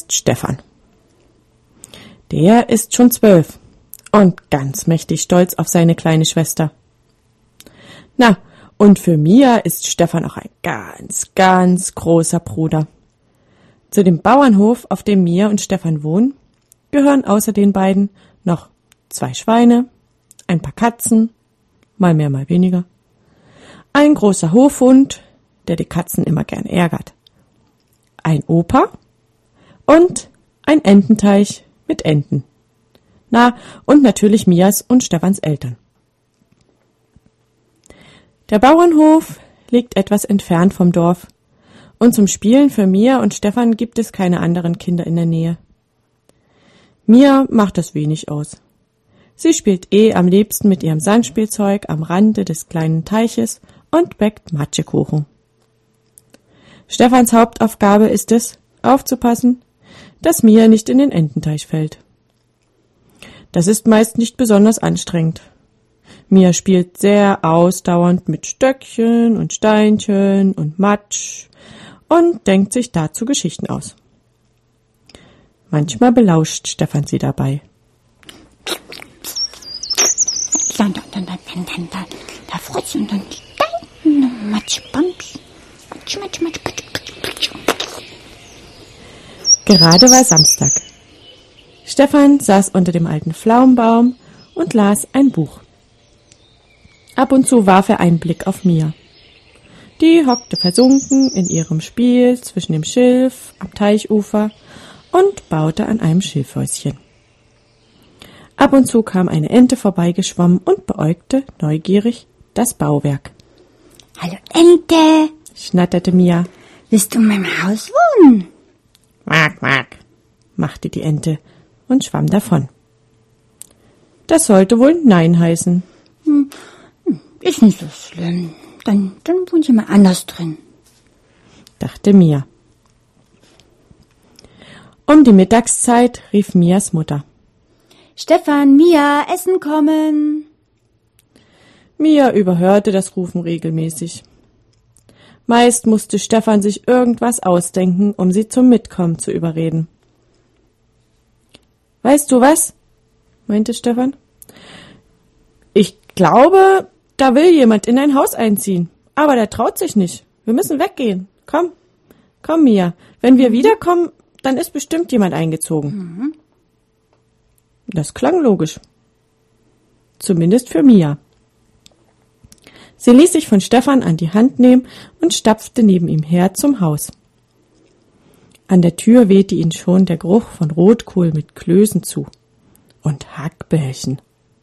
ist Stefan. Der ist schon 12 und ganz mächtig stolz auf seine kleine Schwester. Na, und für Mia ist Stefan auch ein ganz, ganz großer Bruder. Zu dem Bauernhof, auf dem Mia und Stefan wohnen, gehören außer den beiden noch 2 Schweine, ein paar Katzen, mal mehr, mal weniger, ein großer Hofhund, der die Katzen immer gern ärgert, ein Opa und ein Ententeich mit Enten. Na, und natürlich Mias und Stefans Eltern. Der Bauernhof liegt etwas entfernt vom Dorf und zum Spielen für Mia und Stefan gibt es keine anderen Kinder in der Nähe. Mia macht das wenig aus. Sie spielt am liebsten mit ihrem Sandspielzeug am Rande des kleinen Teiches und backt Matschekuchen. Stefans Hauptaufgabe ist es, aufzupassen, dass Mia nicht in den Ententeich fällt. Das ist meist nicht besonders anstrengend. Mia spielt sehr ausdauernd mit Stöckchen und Steinchen und Matsch und denkt sich dazu Geschichten aus. Manchmal belauscht Stefan sie dabei. Da frotzeln dann Steine, Matsch, Bums, Matsch, Matsch, Matsch, Matsch. Gerade war Samstag. Stefan saß unter dem alten Pflaumenbaum und las ein Buch. Ab und zu warf er einen Blick auf Mia. Die hockte versunken in ihrem Spiel zwischen dem Schilf am Teichufer und baute an einem Schilfhäuschen. Ab und zu kam eine Ente vorbeigeschwommen und beäugte neugierig das Bauwerk. Hallo Ente, Schnatterte Mia. willst du in meinem Haus wohnen? Quack, quack, machte die Ente und schwamm davon. Das sollte wohl Nein heißen. Ist nicht so schlimm. Dann wohne ich mal anders drin. Dachte Mia. Um die Mittagszeit rief Mias Mutter. Stefan, Mia, Essen kommen. Mia überhörte das Rufen regelmäßig. Meist musste Stefan sich irgendwas ausdenken, um sie zum Mitkommen zu überreden. Weißt du was? Meinte Stefan. Ich glaube, da will jemand in ein Haus einziehen. Aber der traut sich nicht. Wir müssen weggehen. Komm, Mia. Wenn wir wiederkommen, dann ist bestimmt jemand eingezogen. Das klang logisch. Zumindest für Mia. Sie ließ sich von Stefan an die Hand nehmen und stapfte neben ihm her zum Haus. An der Tür wehte ihn schon der Geruch von Rotkohl mit Klößen zu. Und Hackbällchen.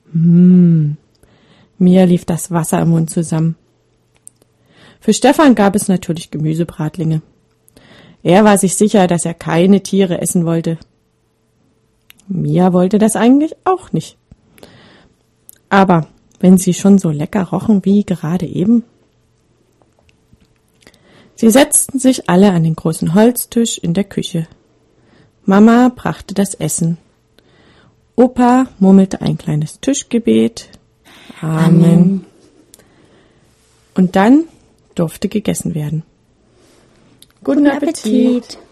Mia lief das Wasser im Mund zusammen. Für Stefan gab es natürlich Gemüsebratlinge. Er war sich sicher, dass er keine Tiere essen wollte. Mia wollte das eigentlich auch nicht. Aber wenn sie schon so lecker rochen wie gerade eben. Sie setzten sich alle an den großen Holztisch in der Küche. Mama brachte das Essen. Opa murmelte ein kleines Tischgebet. Amen. Und dann durfte gegessen werden. Guten Appetit.